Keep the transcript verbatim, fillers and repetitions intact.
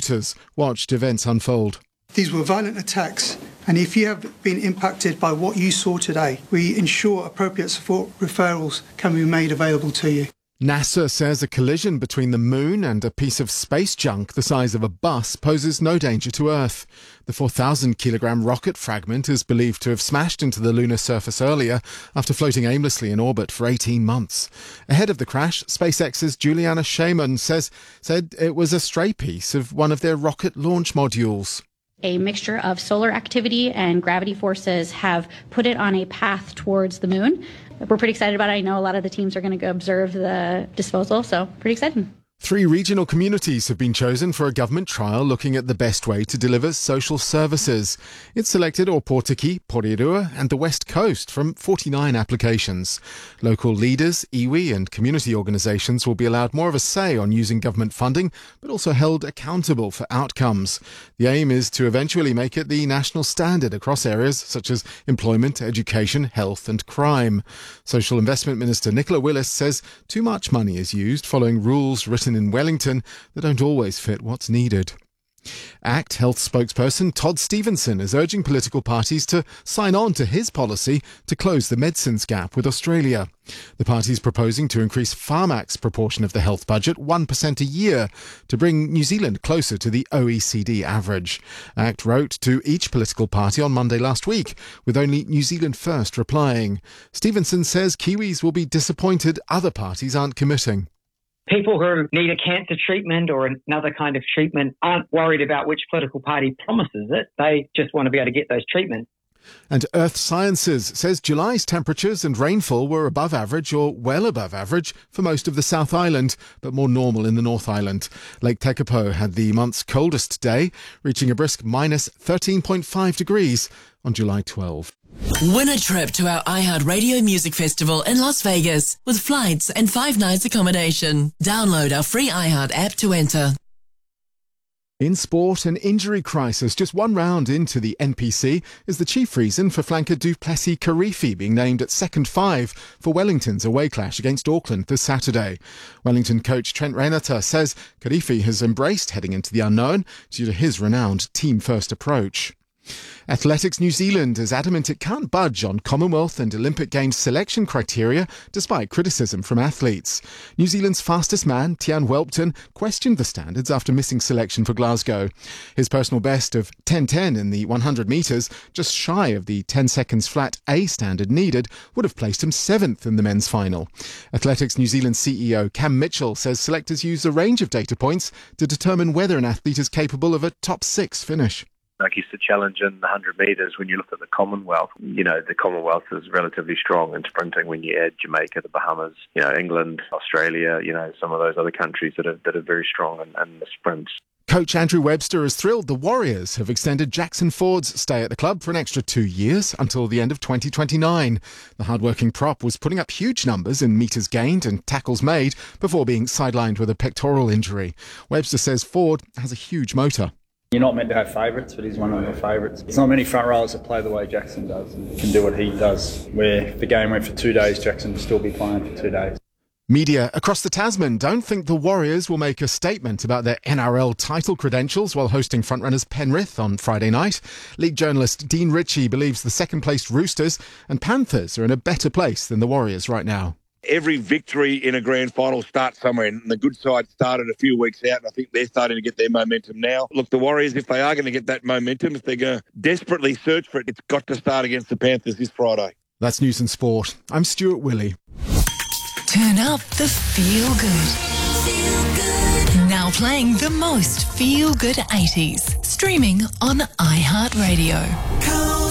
commuters watched events unfold. These were violent attacks, and if you have been impacted by what you saw today, we ensure appropriate support referrals can be made available to you. NASA says a collision between the moon and a piece of space junk the size of a bus poses no danger to Earth. The four thousand kilogram rocket fragment is believed to have smashed into the lunar surface earlier after floating aimlessly in orbit for eighteen months. Ahead of the crash, SpaceX's Juliana Shaman says said it was a stray piece of one of their rocket launch modules. A mixture of solar activity and gravity forces have put it on a path towards the moon. We're pretty excited about it. I know a lot of the teams are going to go observe the disposal, so pretty exciting. Three regional communities have been chosen for a government trial looking at the best way to deliver social services. It selected Opotiki, Porirua and the West Coast from forty-nine applications. Local leaders, iwi and community organisations will be allowed more of a say on using government funding, but also held accountable for outcomes. The aim is to eventually make it the national standard across areas such as employment, education, health and crime. Social Investment Minister Nicola Willis says too much money is used following rules written in Wellington that don't always fit what's needed. ACT Health spokesperson Todd Stevenson is urging political parties to sign on to his policy to close the medicines gap with Australia. The party is proposing to increase Pharmac's proportion of the health budget one percent a year to bring New Zealand closer to the O E C D average. ACT wrote to each political party on Monday last week, with only New Zealand First replying. Stevenson says Kiwis will be disappointed other parties aren't committing. People who need a cancer treatment or another kind of treatment aren't worried about which political party promises it. They just want to be able to get those treatments. And Earth Sciences says July's temperatures and rainfall were above average or well above average for most of the South Island, but more normal in the North Island. Lake Tekapo had the month's coldest day, reaching a brisk minus thirteen point five degrees on July twelfth. Win a trip to our iHeartRadio Music Festival in Las Vegas with flights and five nights accommodation. Download our free iHeart app to enter. In sport, an injury crisis just one round into the N P C is the chief reason for flanker du Plessis-Kirifi being named at second five for Wellington's away clash against Auckland this Saturday. Wellington coach Trent Renata says Kirifi has embraced heading into the unknown due to his renowned team-first approach. Athletics New Zealand is adamant it can't budge on Commonwealth and Olympic Games selection criteria despite criticism from athletes. New Zealand's fastest man, Tian Whelpton, questioned the standards after missing selection for Glasgow. His personal best of ten ten in the one hundred metres, just shy of the ten seconds flat A standard needed, would have placed him seventh in the men's final. Athletics New Zealand C E O Cam Mitchell says selectors use a range of data points to determine whether an athlete is capable of a top six finish. I guess the challenge in the one hundred metres, when you look at the Commonwealth, you know, the Commonwealth is relatively strong in sprinting when you add Jamaica, the Bahamas, you know, England, Australia, you know, some of those other countries that are, that are very strong in, in the sprints. Coach Andrew Webster is thrilled the Warriors have extended Jackson Ford's stay at the club for an extra two years until the end of twenty twenty-nine. The hard-working prop was putting up huge numbers in metres gained and tackles made before being sidelined with a pectoral injury. Webster says Ford has a huge motor. You're not meant to have favourites, but he's one of the favourites. There's not many front rowers that play the way Jackson does and can do what he does, where if the game went for two days, Jackson would still be playing for two days. Media across the Tasman don't think the Warriors will make a statement about their N R L title credentials while hosting frontrunners Penrith on Friday night. League journalist Dean Ritchie believes the second-placed Roosters and Panthers are in a better place than the Warriors right now. Every victory in a grand final starts somewhere, and the good side started a few weeks out, and I think they're starting to get their momentum now. Look, the Warriors, if they are going to get that momentum, if they're going to desperately search for it, it's got to start against the Panthers this Friday. That's News and Sport. I'm Stuart Willey. Turn up the feel good. Feel good. Now playing the most feel good eighties. Streaming on iHeartRadio.